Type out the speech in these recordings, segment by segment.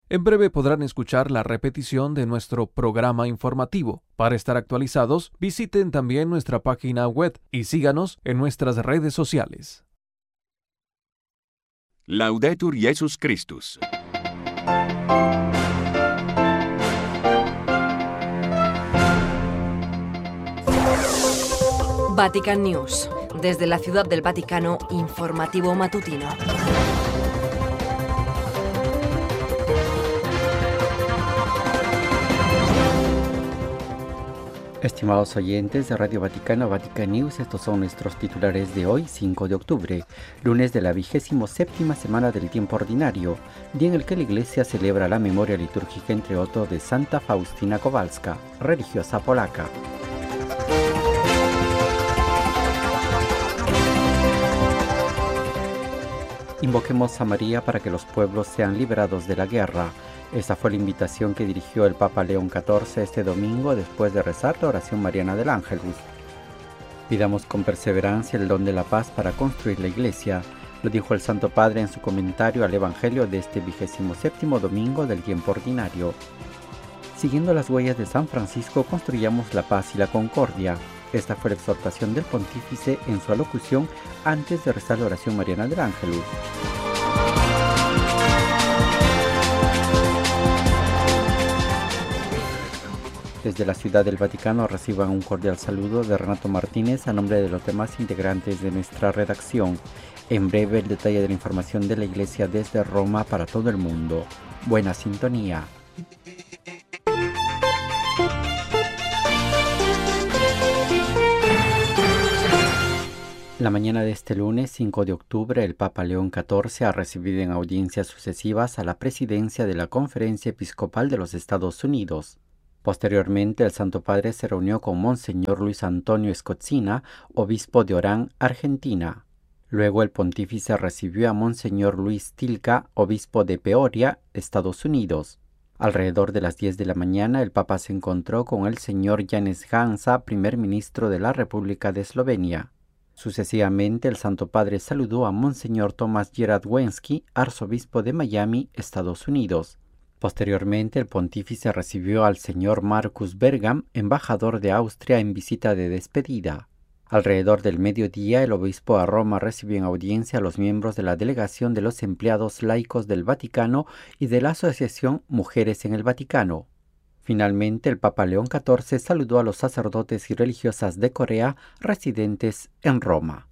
En breve podrán escuchar la repetición de nuestro programa informativo. Para estar actualizados, visiten también nuestra página web y síganos en nuestras redes sociales. Laudetur Jesus Christus. Vatican News. Desde la Ciudad del Vaticano, informativo matutino. Estimados oyentes de Radio Vaticano, Vatican News, estos son nuestros titulares de hoy, 5 de octubre, lunes de la 27ª semana del tiempo ordinario, día en el que la Iglesia celebra la memoria litúrgica, entre otros, de Santa Faustina Kowalska, religiosa polaca. Invoquemos a María para que los pueblos sean liberados de la guerra. Esta fue la invitación que dirigió el Papa León XIV este domingo después de rezar la oración mariana del Ángelus. Pidamos con perseverancia el don de la paz para construir la Iglesia, lo dijo el Santo Padre en su comentario al Evangelio de este 27º domingo del tiempo ordinario. Siguiendo las huellas de San Francisco, construyamos la paz y la concordia. Esta fue la exhortación del pontífice en su alocución antes de rezar la oración mariana del Ángelus. Desde la Ciudad del Vaticano reciban un cordial saludo de Renato Martínez a nombre de los demás integrantes de nuestra redacción. En breve el detalle de la información de la Iglesia desde Roma para todo el mundo. Buena sintonía. La mañana de este lunes 5 de octubre, el Papa León XIV ha recibido en audiencias sucesivas a la presidencia de la Conferencia Episcopal de los Estados Unidos. Posteriormente, el Santo Padre se reunió con Monseñor Luis Antonio Scozzina, obispo de Orán, Argentina. Luego el pontífice recibió a Monseñor Luis Tilca, obispo de Peoria, Estados Unidos. Alrededor de las 10 de la mañana, el Papa se encontró con el señor Janez Janša, primer ministro de la República de Eslovenia. Sucesivamente, el Santo Padre saludó a Monseñor Tomás Gerard Wensky, arzobispo de Miami, Estados Unidos. Posteriormente, el pontífice recibió al señor Marcus Bergam, embajador de Austria, en visita de despedida. Alrededor del mediodía, el obispo a Roma recibió en audiencia a los miembros de la delegación de los empleados laicos del Vaticano y de la Asociación Mujeres en el Vaticano. Finalmente, el Papa León XIV saludó a los sacerdotes y religiosas de Corea residentes en Roma.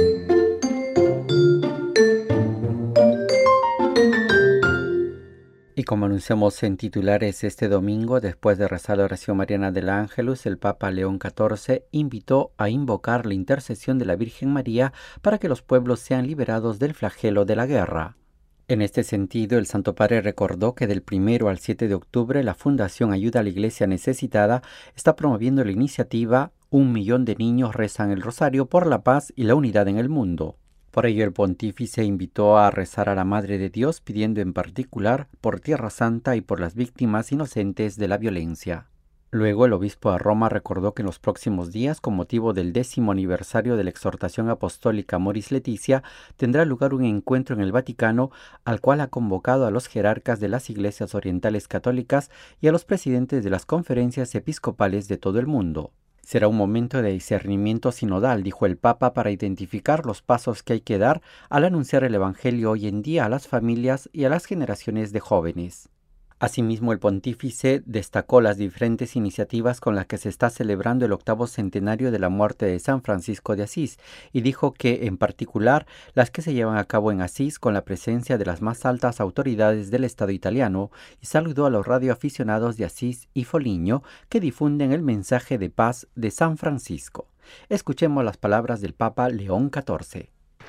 Y como anunciamos en titulares este domingo, después de rezar la oración mariana del Ángelus, el Papa León XIV invitó a invocar la intercesión de la Virgen María para que los pueblos sean liberados del flagelo de la guerra. En este sentido, el Santo Padre recordó que del 1 al 7 de octubre la Fundación Ayuda a la Iglesia Necesitada está promoviendo la iniciativa 1 millón de niños rezan el rosario por la paz y la unidad en el mundo. Por ello, el pontífice invitó a rezar a la Madre de Dios, pidiendo en particular por Tierra Santa y por las víctimas inocentes de la violencia. Luego, el obispo de Roma recordó que en los próximos días, con motivo del 10º aniversario de la exhortación apostólica Amoris Laetitia, tendrá lugar un encuentro en el Vaticano, al cual ha convocado a los jerarcas de las iglesias orientales católicas y a los presidentes de las conferencias episcopales de todo el mundo. Será un momento de discernimiento sinodal, dijo el Papa, para identificar los pasos que hay que dar al anunciar el Evangelio hoy en día a las familias y a las generaciones de jóvenes. Asimismo, el pontífice destacó las diferentes iniciativas con las que se está celebrando el 8º centenario de la muerte de San Francisco de Asís y dijo que, en particular, las que se llevan a cabo en Asís con la presencia de las más altas autoridades del Estado italiano, y saludó a los radioaficionados de Asís y Foligno que difunden el mensaje de paz de San Francisco. Escuchemos las palabras del Papa León XIV.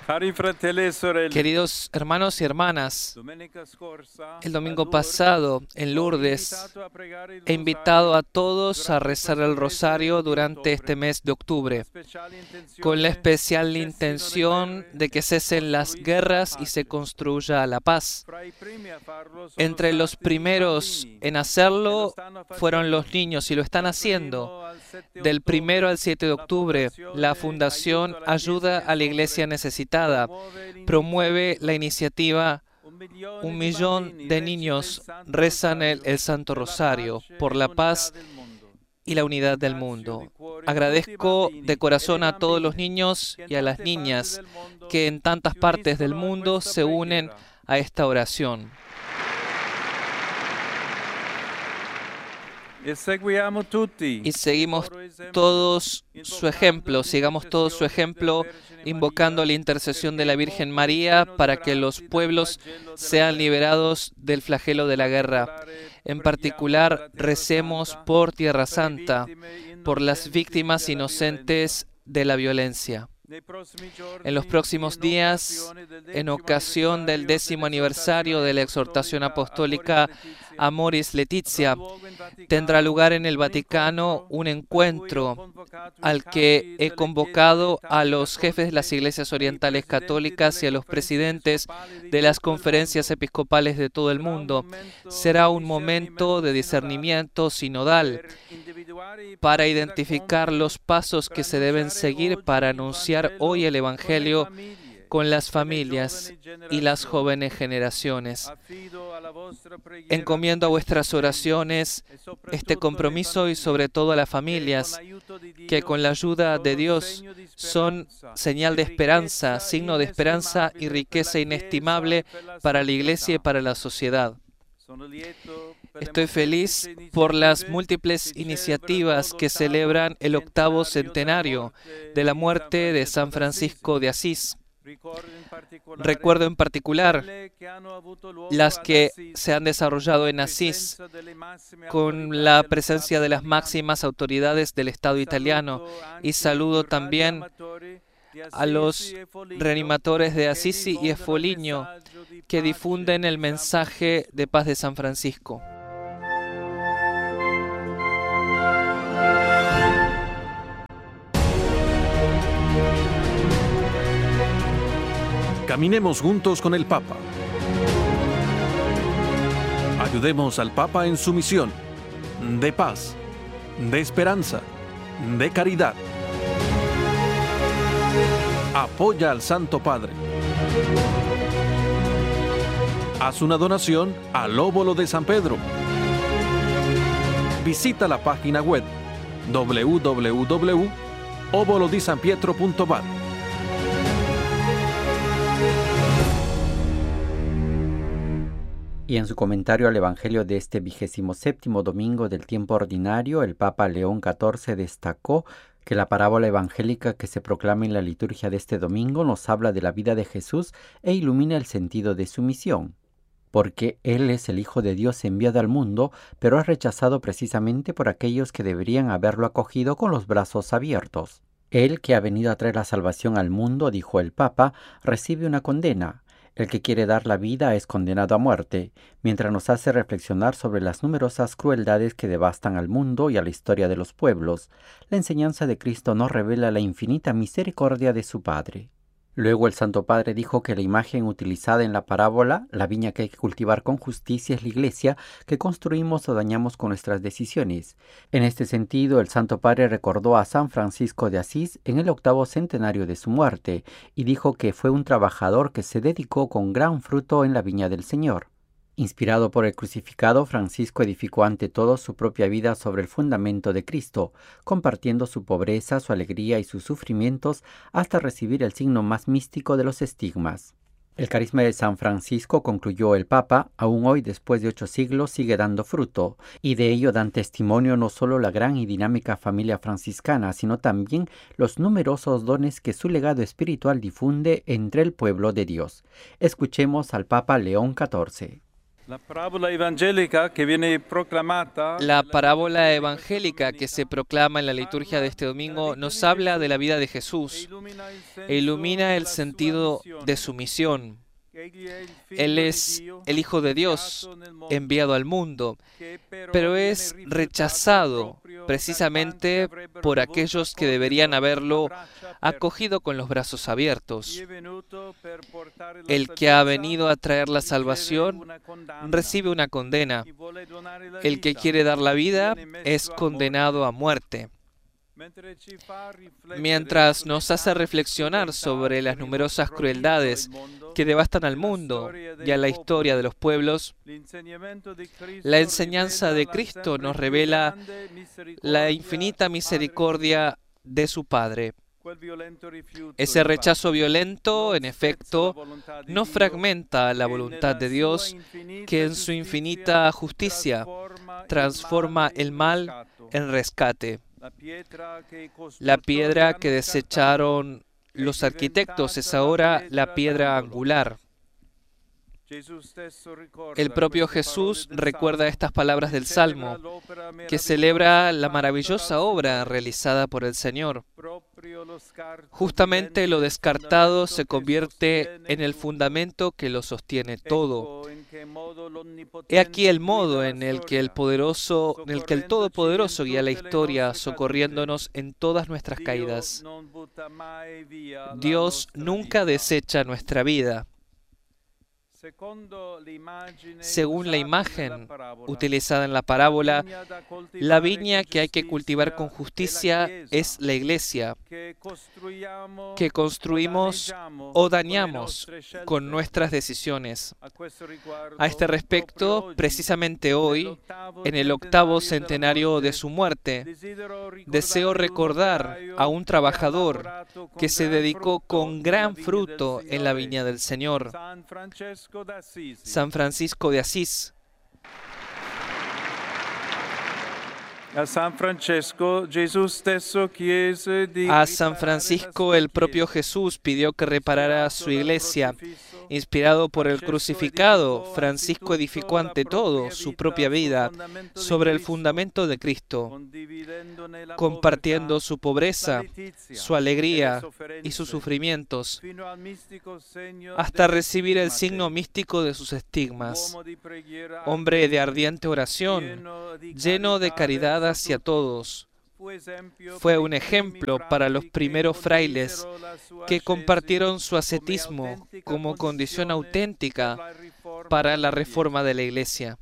Queridos hermanos y hermanas, el domingo pasado en Lourdes he invitado a todos a rezar el rosario durante este mes de octubre, con la especial intención de que cesen las guerras y se construya la paz. Entre los primeros en hacerlo fueron los niños y lo están haciendo. Del 1 al 7 de octubre, la Fundación Ayuda a la Iglesia Necesitada promueve la iniciativa 1 millón de niños rezan el Santo Rosario por la paz y la unidad del mundo. Agradezco de corazón a todos los niños y a las niñas que en tantas partes del mundo se unen a esta oración. Y seguimos todos su ejemplo, invocando la intercesión de la Virgen María para que los pueblos sean liberados del flagelo de la guerra. En particular, recemos por Tierra Santa, por las víctimas inocentes de la violencia. En los próximos días, en ocasión del 10º aniversario de la exhortación apostólica Amoris Laetitia, tendrá lugar en el Vaticano un encuentro al que he convocado a los jefes de las iglesias orientales católicas y a los presidentes de las conferencias episcopales de todo el mundo. Será un momento de discernimiento sinodal para identificar los pasos que se deben seguir para anunciar hoy el Evangelio con las familias y las jóvenes generaciones. Encomiendo a vuestras oraciones este compromiso y sobre todo a las familias, que con la ayuda de Dios son señal de esperanza, signo de esperanza y riqueza inestimable para la Iglesia y para la sociedad. Estoy feliz por las múltiples iniciativas que celebran el 8º centenario de la muerte de San Francisco de Asís. Recuerdo en particular las que se han desarrollado en Asís con la presencia de las máximas autoridades del Estado italiano, y saludo también a los reanimadores de Assisi y Foligno que difunden el mensaje de paz de San Francisco. Caminemos juntos con el Papa. Ayudemos al Papa en su misión de paz, de esperanza, de caridad. Apoya al Santo Padre. Haz una donación al Óbolo de San Pedro. Visita la página web www.obolodisanpietro.vat. Y en su comentario al Evangelio de este 27º domingo del tiempo ordinario, el Papa León XIV destacó que la parábola evangélica que se proclama en la liturgia de este domingo nos habla de la vida de Jesús e ilumina el sentido de su misión. Porque Él es el Hijo de Dios enviado al mundo, pero es rechazado precisamente por aquellos que deberían haberlo acogido con los brazos abiertos. Él, que ha venido a traer la salvación al mundo, dijo el Papa, recibe una condena. El que quiere dar la vida es condenado a muerte, mientras nos hace reflexionar sobre las numerosas crueldades que devastan al mundo y a la historia de los pueblos. La enseñanza de Cristo nos revela la infinita misericordia de su Padre. Luego el Santo Padre dijo que la imagen utilizada en la parábola, la viña que hay que cultivar con justicia, es la iglesia que construimos o dañamos con nuestras decisiones. En este sentido, el Santo Padre recordó a San Francisco de Asís en el 8º centenario de su muerte y dijo que fue un trabajador que se dedicó con gran fruto en la viña del Señor. Inspirado por el crucificado, Francisco edificó ante todo su propia vida sobre el fundamento de Cristo, compartiendo su pobreza, su alegría y sus sufrimientos hasta recibir el signo más místico de los estigmas. El carisma de San Francisco, concluyó el Papa, aún hoy después de 8 siglos sigue dando fruto, y de ello dan testimonio no solo la gran y dinámica familia franciscana, sino también los numerosos dones que su legado espiritual difunde entre el pueblo de Dios. Escuchemos al Papa León XIV. La parábola evangélica que viene proclamada, La parábola evangélica que se proclama en la liturgia de este domingo nos habla de la vida de Jesús e ilumina el sentido de su misión. Él es el Hijo de Dios enviado al mundo, pero es rechazado precisamente por aquellos que deberían haberlo acogido con los brazos abiertos. El que ha venido a traer la salvación recibe una condena. El que quiere dar la vida es condenado a muerte. mientras nos hace reflexionar sobre las numerosas crueldades que devastan al mundo y a la historia de los pueblos, la enseñanza de Cristo nos revela la infinita misericordia de su Padre. Ese rechazo violento, en efecto, no fragmenta la voluntad de Dios, que en su infinita justicia transforma el mal en rescate. La piedra que desecharon los arquitectos es ahora la piedra angular. El propio Jesús recuerda estas palabras del Salmo, que celebra la maravillosa obra realizada por el Señor. Justamente lo descartado se convierte en el fundamento que lo sostiene todo. He aquí el modo en el que el Todopoderoso guía la historia, socorriéndonos en todas nuestras caídas. Dios nunca desecha nuestra vida. Según la imagen utilizada en la parábola, la viña que hay que cultivar con justicia es la iglesia, que construimos o dañamos con nuestras decisiones. A este respecto, precisamente hoy, en el 8º centenario de su muerte, deseo recordar a un trabajador que se dedicó con gran fruto en la viña del Señor, San Francisco de Asís. A San Francisco el propio Jesús pidió que reparara su iglesia. Inspirado por el crucificado, Francisco edificó ante todo su propia vida sobre el fundamento de Cristo, compartiendo su pobreza, su alegría y sus sufrimientos, hasta recibir el signo místico de sus estigmas. Hombre de ardiente oración, lleno de caridad hacia todos, fue un ejemplo para los primeros frailes que compartieron su ascetismo como condición auténtica para la reforma de la Iglesia.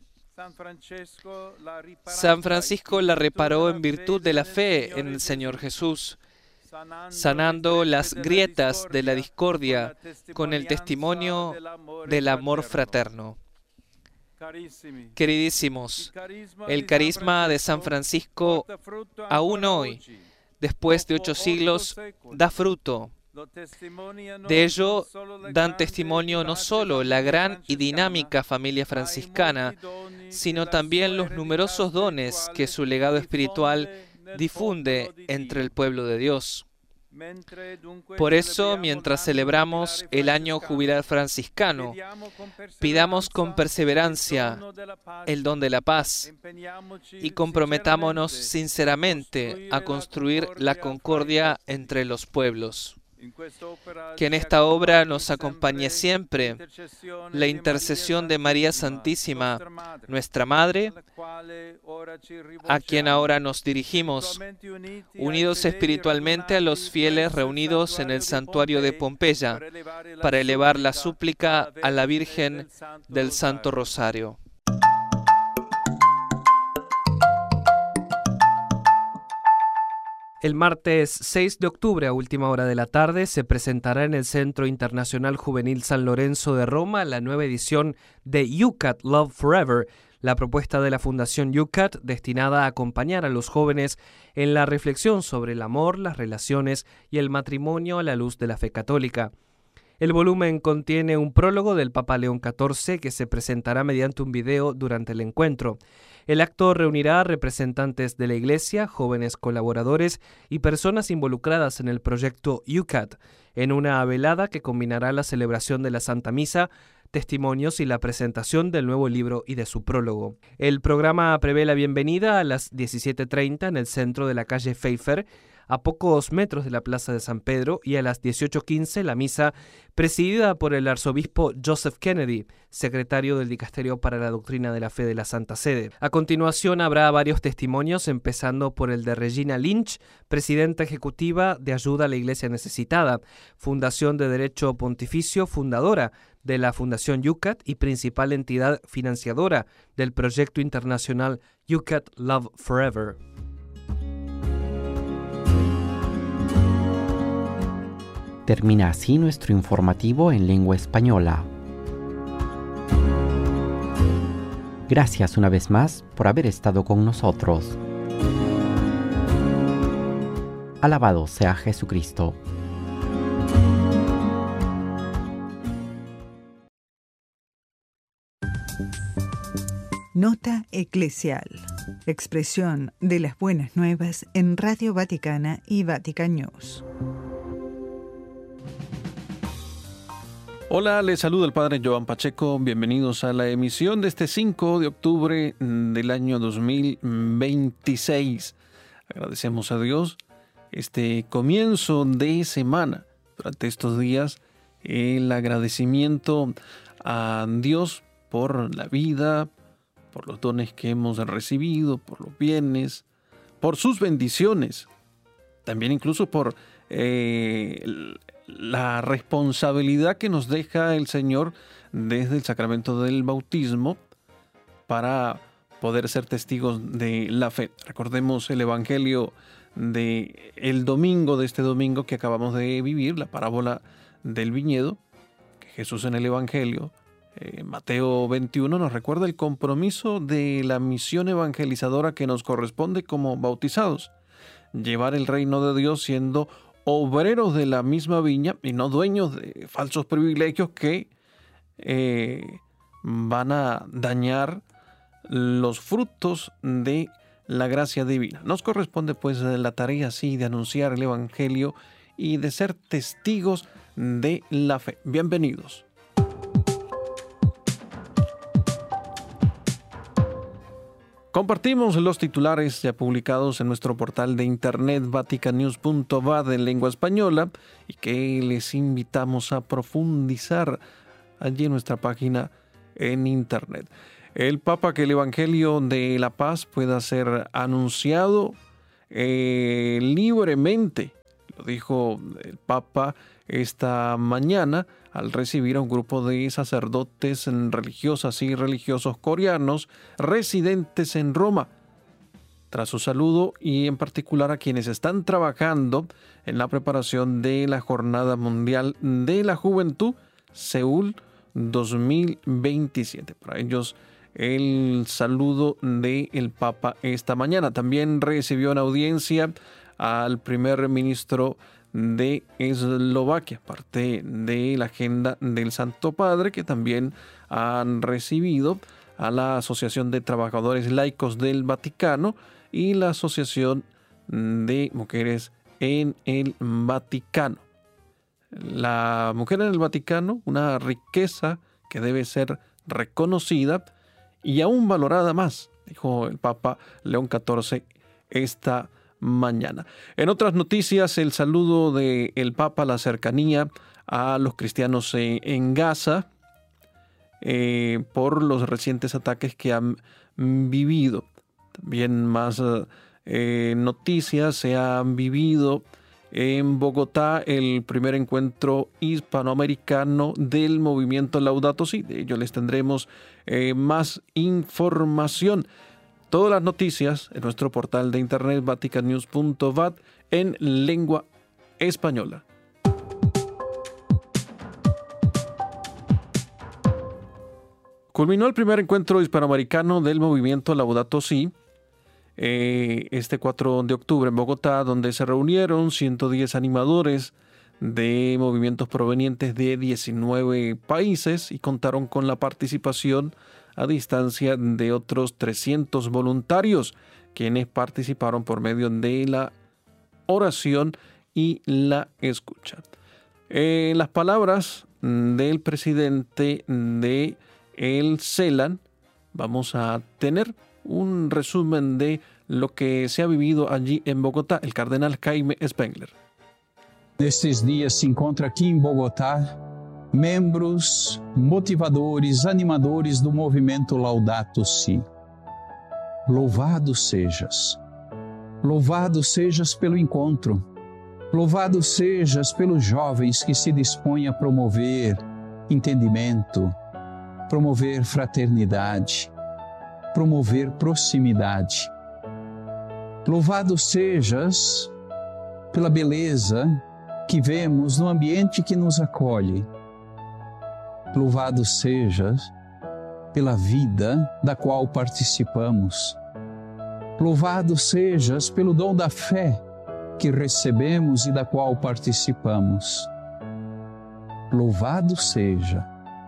San Francisco la reparó en virtud de la fe en el Señor Jesús, sanando las grietas de la discordia con el testimonio del amor fraterno. Queridísimos, el carisma de San Francisco aún hoy, después de 8 siglos, da fruto. De ello dan testimonio no solo la gran y dinámica familia franciscana, sino también los numerosos dones que su legado espiritual difunde entre el pueblo de Dios. Por eso, mientras celebramos el año jubilar franciscano, pidamos con perseverancia el don de la paz y comprometámonos sinceramente a construir la concordia entre los pueblos. Que en esta obra nos acompañe siempre la intercesión de María Santísima, nuestra Madre, a quien ahora nos dirigimos, unidos espiritualmente a los fieles reunidos en el santuario de Pompeya, para elevar la súplica a la Virgen del Santo Rosario. El martes 6 de octubre a última hora de la tarde se presentará en el Centro Internacional Juvenil San Lorenzo de Roma la nueva edición de YOUCAT Love Forever, la propuesta de la Fundación YOUCAT destinada a acompañar a los jóvenes en la reflexión sobre el amor, las relaciones y el matrimonio a la luz de la fe católica. El volumen contiene un prólogo del Papa León XIV que se presentará mediante un video durante el encuentro. El acto reunirá a representantes de la Iglesia, jóvenes colaboradores y personas involucradas en el proyecto YOUCAT, en una velada que combinará la celebración de la Santa Misa, testimonios y la presentación del nuevo libro y de su prólogo. El programa prevé la bienvenida a las 17:30 en el centro de la calle Pfeiffer, a pocos metros de la Plaza de San Pedro, y a las 18:15 la misa presidida por el arzobispo Joseph Kennedy, secretario del Dicasterio para la Doctrina de la Fe de la Santa Sede. A continuación habrá varios testimonios, empezando por el de Regina Lynch, presidenta ejecutiva de Ayuda a la Iglesia Necesitada, Fundación de Derecho Pontificio, fundadora de la Fundación YOUCAT y principal entidad financiadora del proyecto internacional YOUCAT Love Forever. Termina así nuestro informativo en lengua española. Gracias una vez más por haber estado con nosotros. Alabado sea Jesucristo. Nota eclesial. Expresión de las buenas nuevas en Radio Vaticana y Vatican News. Hola, les saluda el Padre Joan Pacheco. Bienvenidos a la emisión de este 5 de octubre del año 2026. Agradecemos a Dios este comienzo de semana. Durante estos días, el agradecimiento a Dios por la vida, por los dones que hemos recibido, por los bienes, por sus bendiciones. También incluso por la responsabilidad que nos deja el Señor desde el sacramento del bautismo para poder ser testigos de la fe. Recordemos el Evangelio de el domingo, de este domingo que acabamos de vivir, la parábola del viñedo, que Jesús en el Evangelio, Mateo 21, nos recuerda el compromiso de la misión evangelizadora que nos corresponde como bautizados. Llevar el reino de Dios siendo obreros de la misma viña y no dueños de falsos privilegios que van a dañar los frutos de la gracia divina. Nos corresponde pues la tarea así de anunciar el Evangelio y de ser testigos de la fe. Bienvenidos. Compartimos los titulares ya publicados en nuestro portal de internet vaticannews.va en lengua española y que les invitamos a profundizar allí en nuestra página en internet. El Papa que el Evangelio de la Paz pueda ser anunciado libremente, lo dijo el Papa esta mañana al recibir a un grupo de sacerdotes, religiosas y religiosos coreanos residentes en Roma. Tras su saludo y en particular a quienes están trabajando en la preparación de la Jornada Mundial de la Juventud, Seúl 2027. Para ellos, el saludo del Papa esta mañana. También recibió en audiencia al primer ministro de Eslovaquia, parte de la agenda del Santo Padre, que también han recibido a la Asociación de Trabajadores Laicos del Vaticano y la Asociación de Mujeres en el Vaticano. La mujer en el Vaticano, una riqueza que debe ser reconocida y aún valorada más, dijo el Papa León XIV esta mañana. En otras noticias, el saludo del Papa, la cercanía a los cristianos en Gaza por los recientes ataques que han vivido. También más noticias se han vivido en Bogotá el primer encuentro hispanoamericano del movimiento Laudato Si. De ello les tendremos más información. Todas las noticias en nuestro portal de internet vaticannews.va en lengua española. Culminó el primer encuentro hispanoamericano del movimiento Laudato Si este 4 de octubre en Bogotá, donde se reunieron 110 animadores de movimientos provenientes de 19 países y contaron con la participación a distancia de otros 300 voluntarios, quienes participaron por medio de la oración y la escucha. Las palabras del presidente de el CELAN, vamos a tener un resumen de lo que se ha vivido allí en Bogotá, el cardenal Jaime Spengler. Nestes dias se encontra aqui em Bogotá membros, motivadores, animadores do movimento Laudato Si. Louvado sejas pelo encontro, louvado sejas pelos jovens que se dispõem a promover entendimento, promover fraternidade, promover proximidade. Louvado sejas pela beleza que vemos no ambiente que nos acolhe. Louvado sejas pela vida da qual participamos. Louvado sejas pelo dom da fé que recebemos e da qual participamos. Louvado seja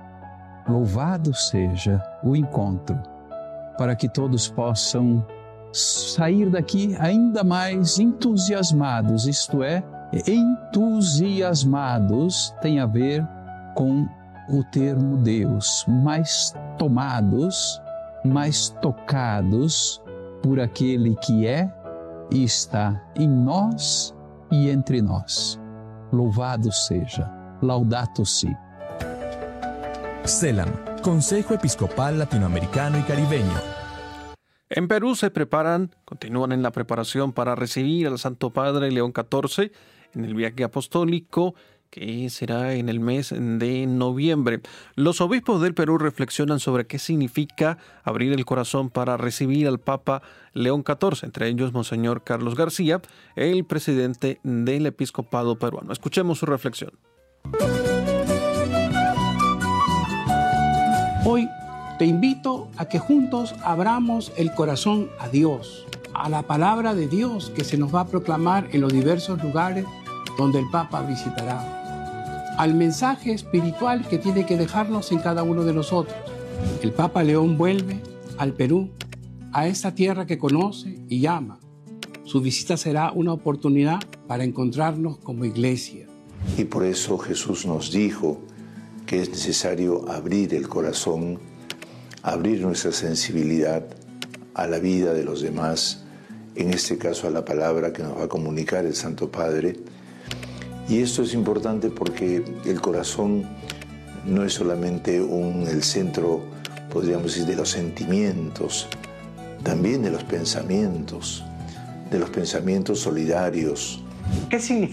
o encontro, para que todos possam sair daqui ainda mais entusiasmados, isto é, entusiasmados tem a ver com o termo Deus, mais tomados, mais tocados por aquele que é e está em nós e entre nós. Louvado seja, laudato si. CELAM, Consejo Episcopal Latinoamericano y Caribeño. En Perú continúan en la preparación para recibir al Santo Padre León XIV en el viaje apostólico que será en el mes de noviembre. Los obispos del Perú reflexionan sobre qué significa abrir el corazón para recibir al Papa León XIV, entre ellos Monseñor Carlos García, el presidente del episcopado peruano. Escuchemos su reflexión. Hoy te invito a que juntos abramos el corazón a Dios, a la palabra de Dios que se nos va a proclamar en los diversos lugares donde el Papa visitará, al mensaje espiritual que tiene que dejarnos en cada uno de nosotros. El Papa León vuelve al Perú, a esta tierra que conoce y ama. Su visita será una oportunidad para encontrarnos como iglesia. Y por eso Jesús nos dijo que es necesario abrir el corazón, abrir nuestra sensibilidad a la vida de los demás, en este caso a la palabra que nos va a comunicar el Santo Padre. Y esto es importante porque el corazón no es solamente el centro, podríamos decir, de los sentimientos, también de los pensamientos solidarios. ¿Qué significa